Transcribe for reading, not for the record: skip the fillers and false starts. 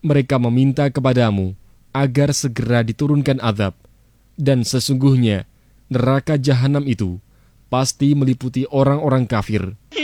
Mereka meminta kepadamu agar segera diturunkan azab, dan sesungguhnya neraka jahanam itu pasti meliputi orang-orang kafir